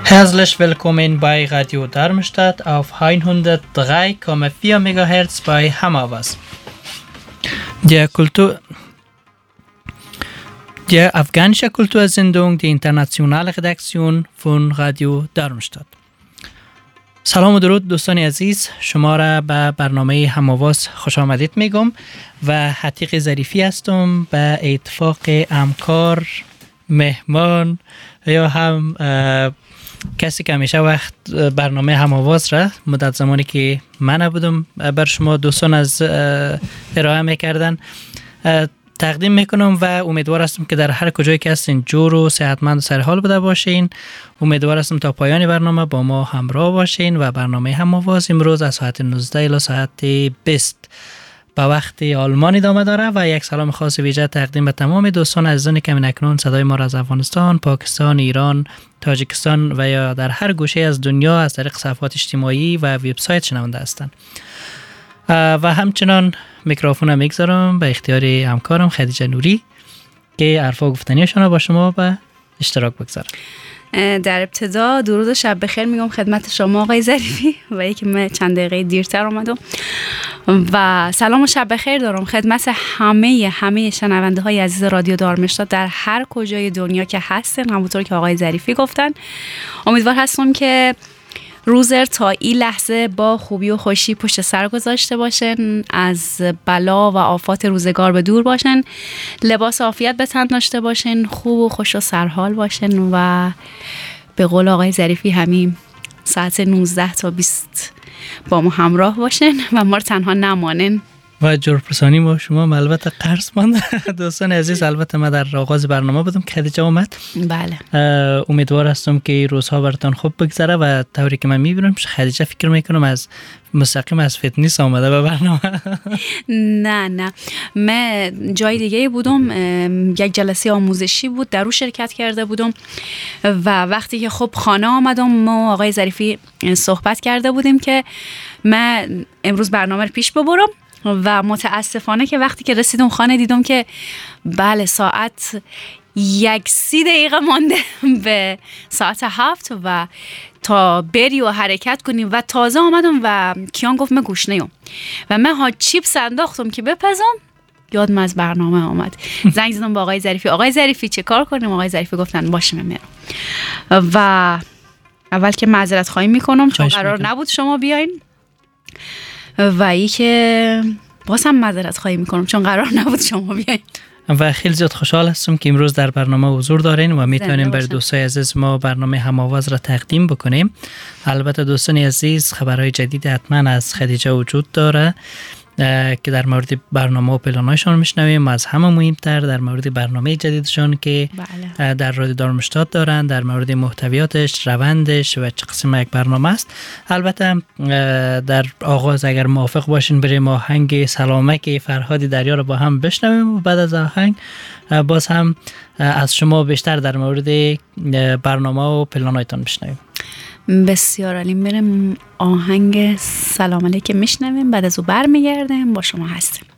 Herzlich willkommen bei Radio Darmstadt auf 103,4 MHz bei Hammerwas. Die afghanische Kultursendung, die internationale Redaktion von Radio Darmstadt. سلام و درود دوستان عزیز، شما را به برنامه هم‌آواز خوش آمدید میگم و حتیق ظریفی هستم به اتفاق همکار، مهمان یا هم کسی که همیشه وقت برنامه هم‌آواز را مدت زمانی که من نبودم بر شما دوستان از ارائه میکردن تقدیم میکنم و امیدوار هستم که در هر کجایی که هستین جور و صحتمند و سرحال بوده باشین. امیدوار هستم تا پایان برنامه با ما همراه باشین و برنامه هم‌آواز امروز از ساعت 19 الی ساعت 20 به وقت آلمان ادامه داره و یک سلام خاص ویژه تقدیم به تمام دوستان عزیزانی که اکنون صدای ما را از افغانستان، پاکستان، ایران، تاجیکستان و یا در هر گوشه از دنیا از طریق صفحات اجتماعی و وبسایت شنونده هستند. و همچنان میکروفون میگذارم به اختیار همکارم خدیجه نوری که حرفا گفتنیشون رو با شما به اشتراک بگذارم. در ابتدا درود و شب بخیر میگم خدمت شما آقای ظریفی و که من چند دقیقه دیرتر اومدم و سلام و شب بخیر دارم خدمت همه شنونده های عزیز رادیو دارمشتاد در هر کجای دنیا که هستن. همونطور که آقای ظریفی گفتن امیدوار هستم که روز تا این لحظه با خوبی و خوشی پشت سر گذاشته باشن، از بلا و آفات روزگار به دور باشن، لباس عافیت به تن داشته باشن، خوب و خوش و سرحال باشن و به قول آقای ظریفی همین ساعت 19 تا 20 با ما همراه باشن و ما رو تنها نمانن. و جورپرسانی با شما البته قرض ماند دوستان عزیز. البته من در آغاز برنامه بودم که خدیجه اومد. بله. امیدوار هستم که روزها براتون خوب بگذره و طوری که من میبینم خدیجه فکر میکنم از مستقیم از فتنس آمده به برنامه. نه من جای دیگه بودم، یک جلسه آموزشی بود در اون شرکت کرده بودم و وقتی که خب خانه آمدم ما آقای ظریفی صحبت کرده بودیم که من امروز برنامه رو پیش ببرم و متاسفانه که وقتی که رسیدم خانه دیدم که بله ساعت 30 دقیقه مانده به ساعت 7 و تا بری و حرکت کنیم و تازه آمدم و کیان گفت من گوشنه‌ام و من ها چیپس انداختم که بپزم یادم از برنامه آمد. زنگ زدم با آقای ظریفی، آقای ظریفی چه کار کنیم؟ آقای ظریفی گفتن باشه من میرم و اول که معذرت خواهی میکنم چون قرار نبود شما بیاین و ای که باز هم معذرت خواهی میکنم چون قرار نبود شما بیاین و خیلی زیاد خوشحال هستم که امروز در برنامه حضور دارین و میتونیم بر دوستای عزیز ما برنامه هم‌آواز را تقدیم بکنیم. البته دوستان عزیز خبرهای جدید حتما از خدیجه وجود داره که در مورد برنامه و پلان‌هاشون میشنویم، از همه مهمتر در مورد برنامه جدیدشون که در رادیو دارمشتاد دارن، در مورد محتویاتش، روندش و چه قسم یک برنامه است. البته در آغاز اگر موافق باشین بریم آهنگ سلامک فرهاد دریا رو با هم بشنویم و بعد از آهنگ باز هم از شما بیشتر در مورد برنامه و پلان‌هایتون بشنویم. بسیار عالی، بریم آهنگ سلام علیکم میشنویم بعد از او برمیگردیم با شما هستیم.